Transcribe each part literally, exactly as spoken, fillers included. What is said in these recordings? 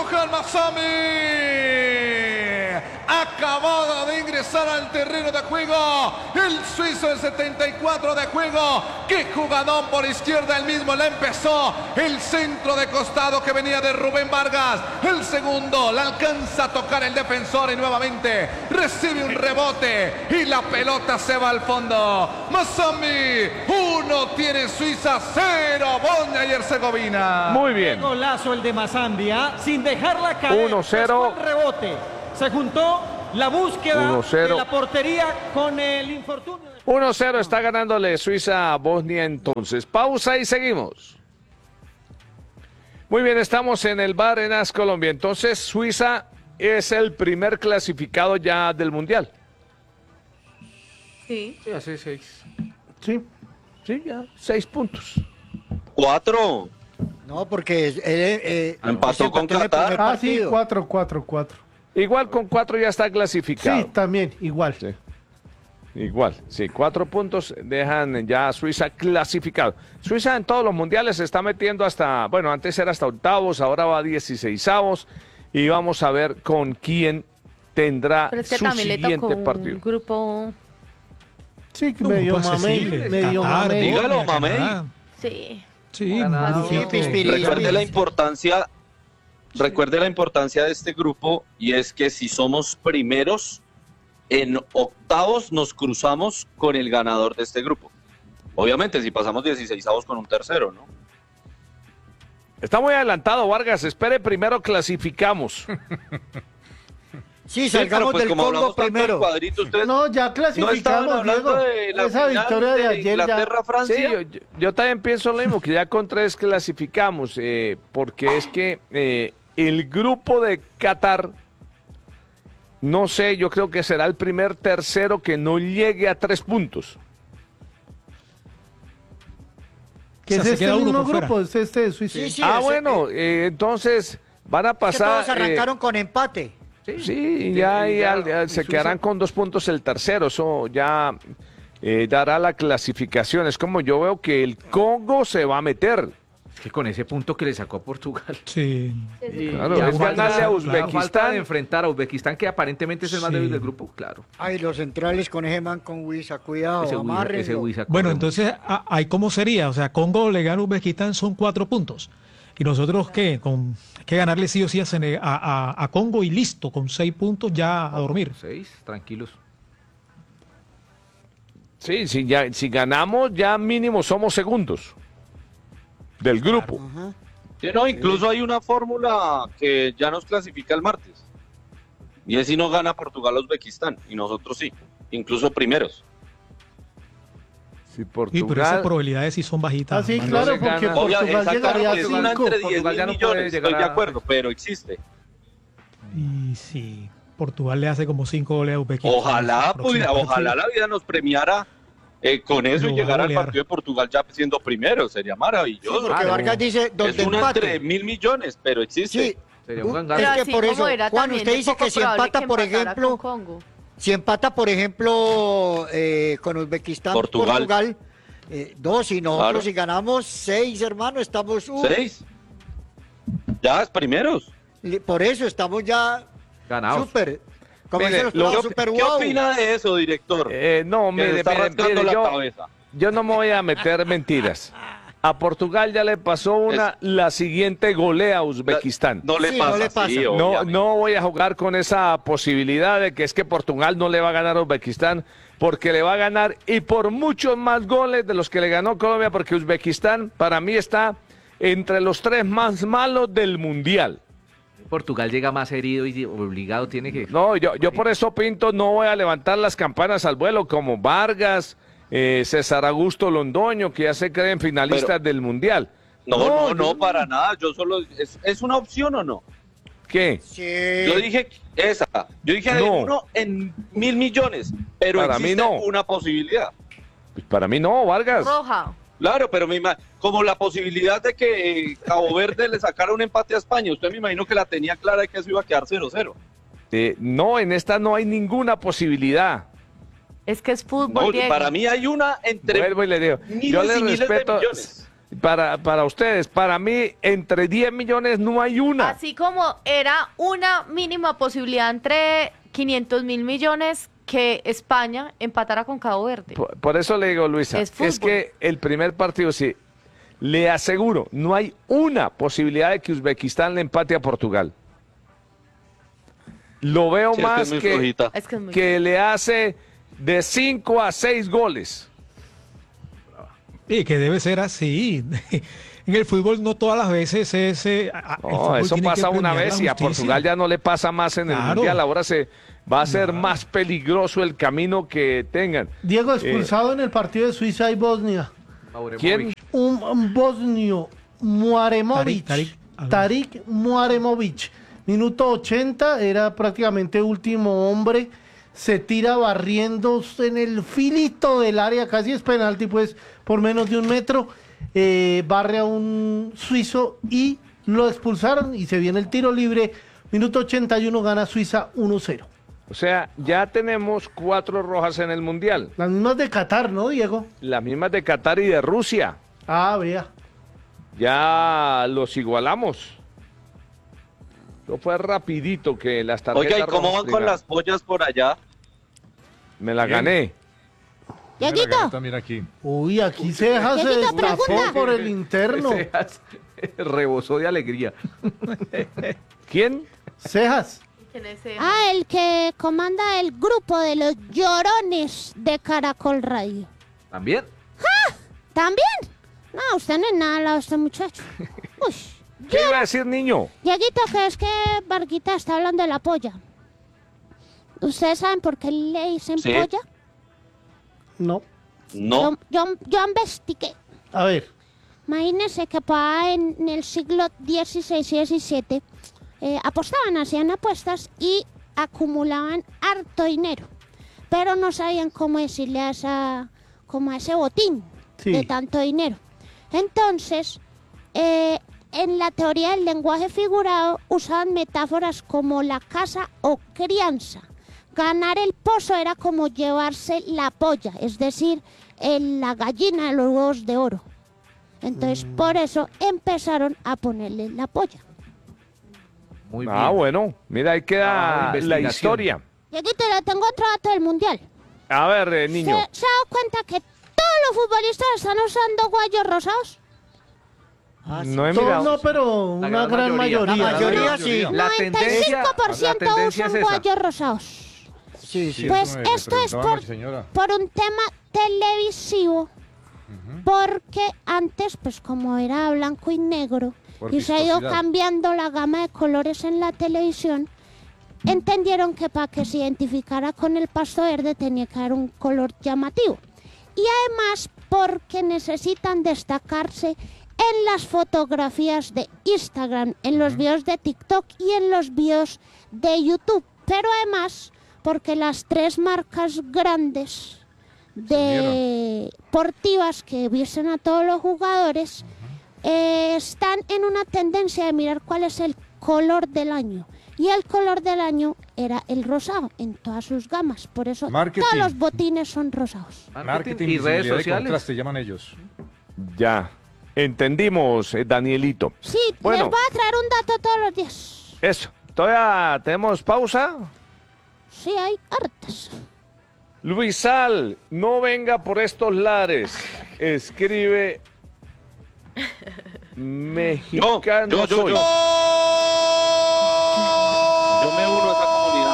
Johan Massami, acabado de ingresar al terreno de juego, el suizo de setenta y cuatro de juego. ¡Qué jugadón por izquierda! El mismo la empezó, el centro de costado que venía de Rubén Vargas, el segundo la alcanza a tocar el defensor y nuevamente recibe un rebote y la pelota se va al fondo. Massami, uno tiene Suiza, cero Bosnia y Herzegovina. Muy bien. Qué golazo el de Massami, ¿eh? Sin dejarla caer. uno cero. El rebote. Se juntó la búsqueda uno cero. de la portería con el infortunio. uno cero está ganándole Suiza a Bosnia entonces. Pausa y seguimos. Muy bien, estamos en el bar en As Colombia. Entonces Suiza es el primer clasificado ya del Mundial. Sí. Sí, hace seis. Sí, sí, ya, seis puntos. Cuatro. No, porque eh, eh, Empató se con empató en el Qatar. primer Ah, sí, partido. cuatro, cuatro, cuatro. Igual con cuatro ya está clasificado. Sí, también, igual. Sí. Igual, sí, cuatro puntos dejan ya a Suiza clasificado. Suiza en todos los mundiales se está metiendo hasta, bueno, antes era hasta octavos, ahora va a dieciseisavos y vamos a ver con quién tendrá Pero es que su también le tocó siguiente un partido. grupo. Sí, Un medio grupo mamey, accesible, medio Qatar, mamey. Dígalo, Bosnia, mamey. Canadá. Sí. Sí, Canadá, un Sí, grupo- pispiri. Recuerde la importancia, recuerde la importancia de este grupo y es que si somos primeros, en octavos nos cruzamos con el ganador de este grupo. Obviamente, si pasamos dieciseisavos con un tercero, ¿no? Está muy adelantado, Vargas, espere, primero clasificamos. Sí, Sí, pero salgamos pues del como Congo hablamos tanto del primero. cuadrito, ustedes No, ya no estaban clasificamos, hablando Diego. de la Esa final victoria de de ayer ya. Inglaterra-Francia. Sí, yo, yo- yo también pienso lo mismo, que ya con tres clasificamos, eh, porque es que eh, el grupo de Qatar, no sé, yo creo que será el primer tercero que no llegue a tres puntos. Que O sea, es se este queda uno mismo por fuera. grupo, es este de Suiza. Sí, sí, ah, ese- bueno, eh, entonces van a es que pasar... todos arrancaron con empate. eh, sí, ya, y ya- ya- ya y se Suiza- quedarán con dos puntos el tercero, eso ya eh, dará la clasificación. Es como yo veo que el Congo se va a meter. Es que con ese punto que le sacó a Portugal. Sí. Y, Claro, y a es falta- ganarle a a Uzbekistán. falta de enfrentar a Uzbekistán, que aparentemente es el más Sí. débil del grupo, claro. Ay, los centrales con ese man con Huiza, cuidado, Ese Huiza- ese amárrenlo. Huiza Bueno, corre entonces, a- ¿ahí cómo sería? O sea, Congo le gana a Uzbekistán, son cuatro puntos. ¿Y nosotros qué? Con, hay que ganarle sí o sí a, Sene- a, a- a Congo y listo, con seis puntos ya a dormir. mucho. Seis, tranquilos. Sí, si, ya, si ganamos, ya mínimo somos segundos del grupo. Ajá. Sí, no, incluso hay una fórmula que ya nos clasifica el martes. Y es si no gana Portugal a Uzbekistán, y nosotros sí, incluso primeros. Si Sí, pero esas Portugal, probabilidades sí son bajitas. Ah, sí, Manuel. claro, se porque gana. Obvia- Portugal exactamente, llegaría a es una cinco. entre diez Portugal ya mil no puede millones, llegar estoy de a- acuerdo, pero existe. Y sí, Portugal le hace como cinco goles a Uzbekistán. Ojalá, Próximo pudiera, partido. ojalá la vida nos premiara eh, con eso Lo y va a llegar al golear. partido de Portugal ya siendo primero, sería Sí, maravilloso. porque Claro. Vargas dice donde Es una empate. entre mil millones, pero existe. Sí. Sería un Uh, gangazo. es Pero que así por como eso, era Juan, también usted de dice poco que si probable empata, que por empatara ejemplo, con Congo. si empata, por ejemplo, eh, con Uzbekistán, Portugal. Portugal, eh, dos, y nosotros Claro. si ganamos seis, hermano, estamos uh, Seis. Ya es primeros. li- por eso estamos ya Ganados. súper, como Mire, dicen los lo- todos, ¿Qué, súper qué wow. opina de eso, director? eh, no, que mire, se está mire, rascando mire, la yo, cabeza. yo no me voy a meter mentiras. A Portugal ya le pasó una, la siguiente golea a Uzbekistán. No le Sí, pasa, no le pasa. sí, No, obviamente. no voy a jugar con esa posibilidad de que es que Portugal no le va a ganar a Uzbekistán, porque le va a ganar y por muchos más goles de los que le ganó Colombia, porque Uzbekistán para mí está entre los tres más malos del Mundial. Portugal llega más herido y obligado tiene que... No, yo, yo por eso, Pinto, no voy a levantar las campanas al vuelo como Vargas, eh, César Augusto Londoño, que ya se creen finalistas Pero- del Mundial. No, no, yo- no, para nada. Yo solo. ¿Es, es una opción o no? ¿Qué? Sí. Yo dije esa. Yo dije de No. uno en mil millones. Pero Para mí existe no. una posibilidad. Pues para mí no, Vargas. Roja. Claro, pero me ima- como la posibilidad de que eh, Cabo Verde le sacara un empate a España. Usted me imagino que la tenía clara de que eso iba a quedar cero cero. Eh, no, en esta no hay ninguna posibilidad. Es que es fútbol, No, Diego. para mí hay una entre Vuelvo y le digo, miles yo le y miles de respeto, millones. Para, para ustedes, para mí, entre diez millones no hay una. Así como era una mínima posibilidad entre quinientos mil millones que España empatara con Cabo Verde. Por, por eso le digo, Luisa, Es es, fútbol. que el primer partido, sí, le aseguro, no hay una posibilidad de que Uzbekistán le empate a Portugal. Lo veo Sí, es que más es muy que, flojita. Es que es muy que le hace de cinco a seis goles. Y que debe ser así. En el fútbol no todas las veces es... eh, a- a- el No, fútbol eso tiene que pasa una premiar la vez y a justicia. Portugal ya no le pasa más en el Claro. Mundial. Ahora se va a ser más peligroso el camino que tengan. Diego Eh, expulsado en el partido de Suiza y Bosnia. ¿Quién? Un, un bosnio, Muaremovic. Tarik, Tarik, Tarik Muaremovic. Minuto ochenta, era prácticamente último hombre. Se tira barriendo en el filito del área, casi es penalti, pues, por menos de un metro. Eh, barre a un suizo y lo expulsaron y se viene el tiro libre. Minuto ochenta y uno, gana Suiza uno cero. O sea, ya tenemos cuatro rojas en el Mundial. Las mismas de Qatar, ¿no, Diego? Las mismas de Qatar y de Rusia. Ah, vea. Ya los igualamos. Eso fue rapidito que las tarjetas Oiga, ¿y cómo rojas van con llegaron. las pollas por allá? Me la gané. Dieguito, También aquí. Uy, aquí se deja, se Dieguito, destapó pregunta. por el interno. Cejas rebosó de alegría. ¿Quién? Cejas. ¿Quién es ese? ah, el que comanda el grupo de los llorones de Caracol Radio. ¿También? ¿También? No, usted no es nada al lado de este muchacho. Uy, ¿Qué iba a decir, niño? Dieguito, que es que Barquita está hablando de la polla. ¿Ustedes saben por qué le dicen Sí. polla? No. No. Yo, yo, yo investigué. A ver. Imagínense que pa en, en el siglo dieciséis y diecisiete eh, apostaban, hacían apuestas y acumulaban harto dinero, pero no sabían cómo decirle a, esa, como a ese botín Sí. de tanto dinero. Entonces, eh, en la teoría del lenguaje figurado usaban metáforas como la casa o crianza. Ganar el pozo era como llevarse la polla, es decir, el- la gallina de los huevos de oro. Entonces, por eso empezaron a ponerle la polla. Muy Ah, bien. bueno. Mira, ahí Ah, queda la investigación. historia. Dieguito, le tengo otro dato del mundial. A ver, eh, ¿Se, niño. se ha dado cuenta que todos los futbolistas están usando guayos rosados? No he Todos mirado. no, pero La una gran gran mayoría. mayoría. La mayoría sí. La tendencia, noventa y cinco por la ciento tendencia es usan esa. guayos rosados. Sí, sí. Pues esto es por, por un tema televisivo, porque antes, pues como era blanco y negro, Por y se ha ido vistosidad. cambiando la gama de colores en la televisión, entendieron que para que se identificara con el pasto verde tenía que haber un color llamativo. Y además porque necesitan destacarse en las fotografías de Instagram, en los videos de TikTok y en los videos de YouTube. Pero además porque las tres marcas grandes de deportivas que visten a todos los jugadores eh, están en una tendencia de mirar cuál es el color del año. Y el color del año era el rosado en todas sus gamas. Por eso Marketing. todos los botines son rosados. Marketing y redes sociales. llaman ellos. Ya. Entendimos, eh, Danielito. Sí, Bueno. les voy a traer un dato todos los días. Eso. ¿Todavía tenemos pausa? Sí, hay hartas. Luisal, no venga por estos lares. Escribe mexicano Yo, yo, yo, soy. yo. Yo me uno a esa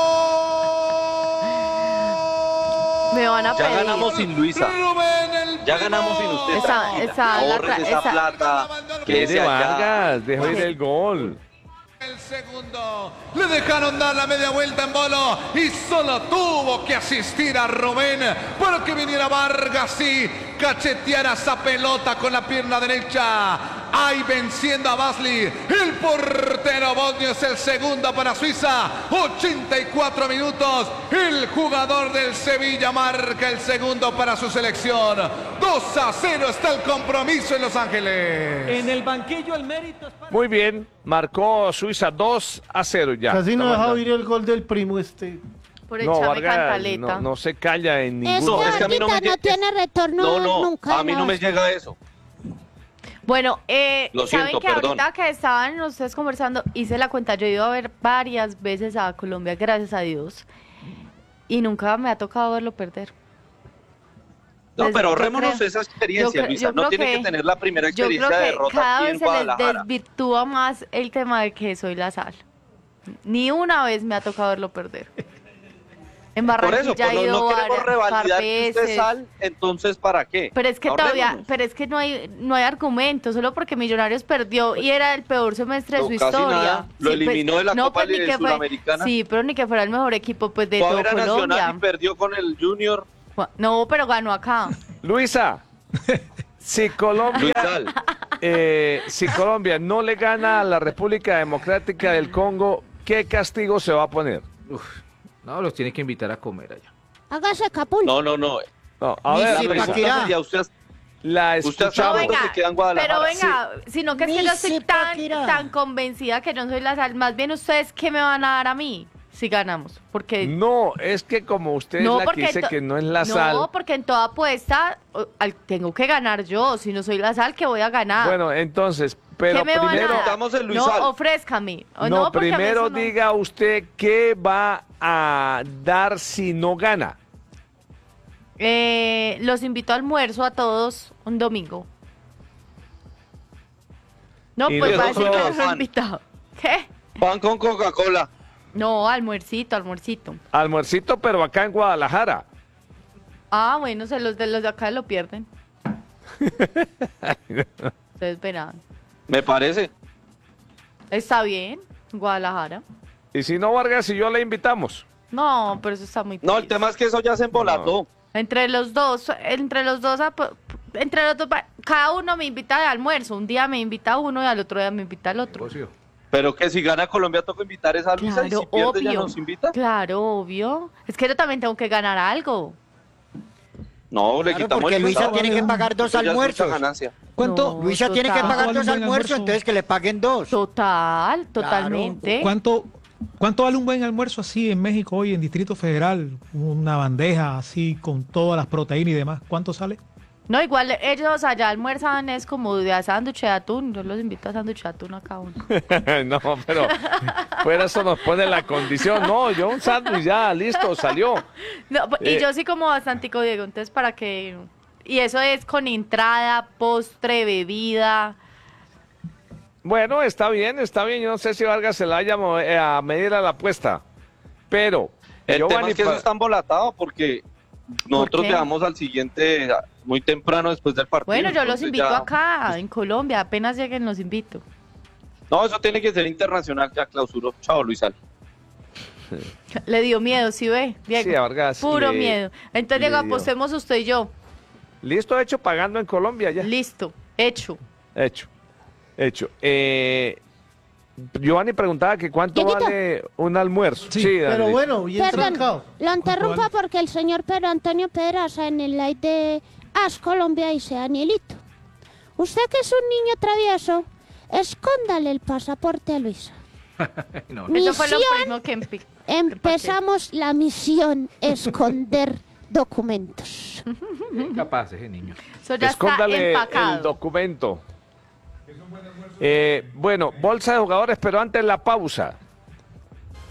comunidad. Me van a Ya pedir. ganamos sin Luisa. Ya ganamos sin usted. Esa- tranquila. esa- la Ahorres tra- esa, esa- plata. Que Mire, ese allá. Vargas, dejó ir el gol. El segundo, le dejaron dar la media vuelta en bolo y solo tuvo que asistir a Rubén para que viniera Vargas y cacheteara esa pelota con la pierna derecha. Ahí venciendo a Basli, el portero bosnio es el segundo para Suiza, ochenta y cuatro minutos, el jugador del Sevilla marca el segundo para su selección, dos a cero está el compromiso en Los Ángeles. En el banquillo el mérito es para... Muy bien, marcó Suiza dos a cero ya. Casi no Está deja mandando. oír el gol del primo este. Por No, echarme Vargas, cantaleta. no, no se calla en Es ningún que es que a mí no Varguita me no, llega- tiene retorno No, no, nunca. a mí no me llega eso. Bueno, eh, Lo saben siento, que perdón. ahorita que estaban ustedes conversando, hice la cuenta. Yo he ido a ver varias veces a Colombia, gracias a Dios. Y nunca me ha tocado verlo perder. No, Desde- pero yo ahorrémonos creo- esa yo experiencia, cre- Luisa. yo No creo tiene que, que- tener la primera Yo creo experiencia de que derrota cada aquí vez en se les Guadalajara. desvirtúa más el tema de que soy la sal. Ni una vez me ha tocado verlo perder. En Por eso, Barranquilla pues he no, ido no queremos varias- par revalidar que usted es veces. sal, entonces ¿para qué? Pero es que todavía, Ahorrémonos. pero es que no hay, no hay argumento, solo porque Millonarios perdió y era el peor semestre de No, su casi historia. nada. Lo pues, eliminó de la Copa ni Li- que fue- Suramericana. Sí, pero ni que fuera el mejor equipo pues de Fue a todo ver a Nacional Colombia. y perdió con el Junior. No, pero ganó acá. Luisa, si Colombia, Luisal. eh, si Colombia no le gana a la República Democrática del Congo, ¿qué castigo se va a poner? Uf, no, los tiene que invitar a comer allá. Hágase capul. No, no, no. No, a Ni ver, La si Luisa, pregunta Paquirá. sería, usted, la usted escuchamos. sabe No, venga, dónde queda en Guadalajara. pero venga, sino que es que Ni yo estoy si tan, Paquirá. tan convencida que yo no soy la sal. Más bien ustedes, ¿qué me van a dar a mí si ganamos? Porque No, es que como usted es la que dice to- que no es la sal. No, porque en toda apuesta o- al- tengo que ganar yo. Si no soy la sal, que voy a ganar. Bueno, entonces, pero ¿Qué me van a primero, dar? Estamos en Luisal. No, ofrézcame. O no, porque a mí primero eso no- diga usted qué va a dar si no gana. Eh, los invito a almuerzo a todos un domingo. No, Y pues va a decir que nosotros, no he Juan. invitado. ¿Qué? Pan con Coca-Cola. No, almuercito, almuercito. Almuercito, pero acá en Guadalajara. Ah, bueno, se los de los de acá lo pierden. Ustedes verán. Me parece. Está bien, Guadalajara. Y si no, Vargas y yo le invitamos. No, pero eso está muy No, el triste. tema es que eso ya se embolató. Entre los dos, entre los dos, ap- entre los dos, va- cada uno me invita de almuerzo. Un día me invita a uno y al otro día me invita al otro. Negocio. Pero que si gana Colombia toca invitar a esa Luisa y Claro, si pierde ya obvio. nos invita. Claro, obvio. Es que yo también tengo que ganar algo. No, le Claro, quitamos porque el Luisa sábado. tiene que pagar dos Eso ya es mucha almuerzos. ganancia. ¿Cuánto, No, Luisa tiene que total. pagar ¿Cuánto dos vale un buen almuerzos, almuerzo? entonces que le paguen dos. Total, totalmente. cuánto, cuánto vale un buen almuerzo así en México hoy, en Distrito Federal? Una bandeja así con todas las proteínas y demás. ¿Cuánto sale? No, igual ellos allá almuerzan es como de a sándwich de atún. Yo los invito a sándwich de atún a cada uno. No, pero fuera eso nos pone la condición. No, yo un sándwich ya, listo, salió. No, y Eh. yo sí como bastante Diego, entonces para que... Y eso es con entrada, postre, bebida. Bueno, está bien, está bien. Yo no sé si Vargas se la vaya a mo- eh, a medir a la apuesta. Pero, El tema Giovanni, es que eso pa- está embolatado porque nosotros qué? viajamos al siguiente muy temprano después del partido. Bueno, yo los entonces invito ya- acá, en Colombia. Apenas lleguen los invito. No, eso tiene que ser internacional, ya clausuró. Chao, Luisal. Le dio miedo, ¿sí ve, Diego? Sí, a Vargas Puro le- miedo. Entonces, le Diego, dio. apostemos usted y yo. listo, hecho, pagando en Colombia ya. Listo, hecho. Hecho, hecho. Eh, Giovanni preguntaba que cuánto Dieguito. vale un almuerzo. Sí, dale, Pero listo. bueno, bien Perdón, trancado. lo interrumpo vale? porque el señor Pedro Antonio Pedraza en el live de As Colombia dice, Danielito, usted que es un niño travieso, escóndale el pasaporte a Luisa. No, Mi- Eso fue lo Misión. primero que empi- Empezamos la misión esconder documentos. es capaz ese niño. Eso ya Escóndale está el empacado. documento. Eh, bueno, bolsa de jugadores, pero antes la pausa.